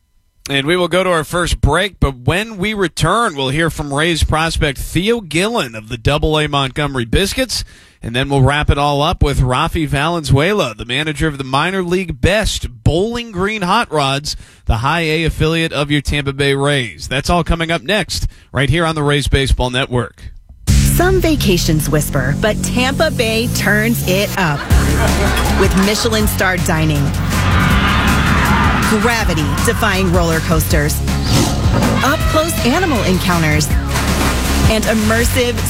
And we will go to our first break, but when we return, we'll hear from Rays prospect Theo Gillen of the double A Montgomery Biscuits, and then we'll wrap it all up with Rafi Valenzuela, the manager of the minor league best Bowling Green Hot Rods, the high A affiliate of your Tampa Bay Rays. That's all coming up next, right here on the Rays Baseball Network. Some vacations whisper, but Tampa Bay turns it up with Michelin-starred dining, gravity-defying roller coasters, up-close animal encounters, and immersive